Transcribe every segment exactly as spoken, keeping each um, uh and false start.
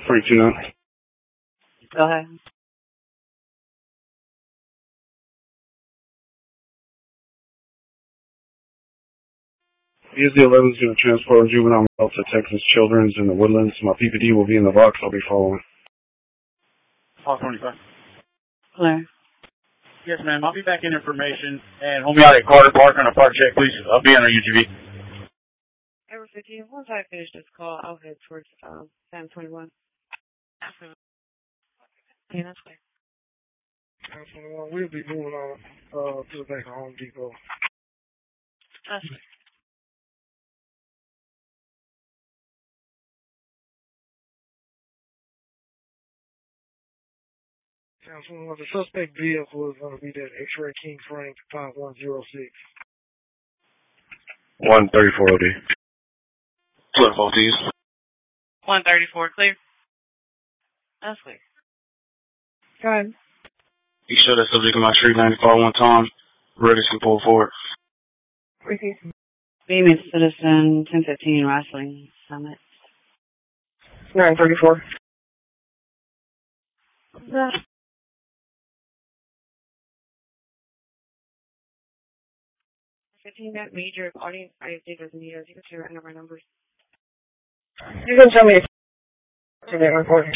Frank Gino. Go ahead. E S D eleven is going to transport a juvenile male to Texas Children's in the Woodlands. My P P D will be in the box. I'll be following. Hawk twenty-five. Clear. Yes, ma'am. I'll be back in information. And hold me out at Carter Park on a park check, please. I'll be on our U G V. Ever fifteen, once I finish this call, I'll head towards um, Sam twenty-one. Yeah, that's clear. Sam twenty-one, we'll be moving on uh, to the back of Home Depot. That's clear. Sam twenty-one, the suspect vehicle is going to be that X-Ray King Frank five one zero six. one thirty-four O D. twelve O Ts. one thirty-four, clear. That's clear. Go ahead. You show that subject in my street ninety-four one time. Ready to pull forward. Repeat. Beaming Citizen ten fifteen Wrestling Summit. nine thirty-four. fifteen, that major audience I think doesn't need us. You can share right number numbers. You can tell me to that recording.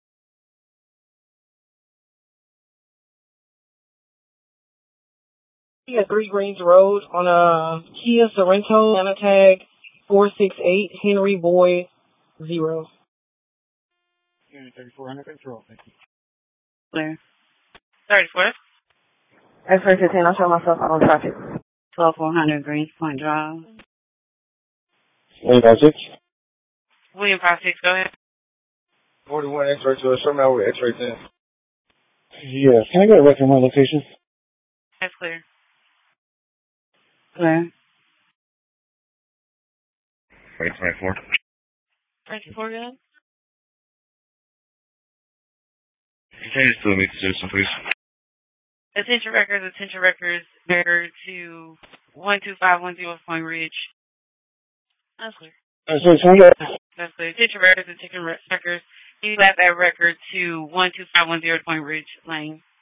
At Three Greens Road on a Kia Sorento, Santa tag four six eight Henry Boy zero. thirty-four hundred control. Thank you. Clear. thirty-four. X-Ray fifteen, I'll show myself out on traffic. twelve four hundred Greens Point Drive. William five six. William five six, go ahead. forty-one X-ray to a show me out with X-ray ten. Yeah, can I get a record on my location? That's clear. Clear. Wait, twenty-four. twenty-four, go ahead. Can you just do me citizen, please? Attention records, attention records, record to one two five one zero Point Ridge. That's clear. Uh, so, so That's clear. Attention records, attention records. You got that record to one two five one zero Point Ridge Lane.